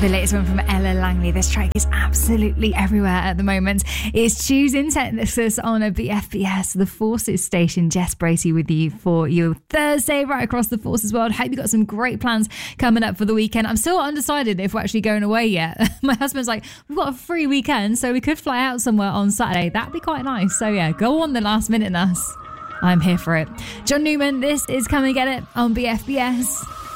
The latest one from Ella Langley. This track is absolutely everywhere at the moment. It's Choosing Texas on a BFBS, the Forces station. Jess Bracey with you for your Thursday right across the Forces world. Hope you got some great plans coming up for the weekend. I'm still undecided if we're actually going away yet. My husband's like, we've got a free weekend, so we could fly out somewhere on Saturday. That'd be quite nice. So yeah, go on the last minute, Nas. I'm here for it. John Newman, this is Come and Get It on BFBS.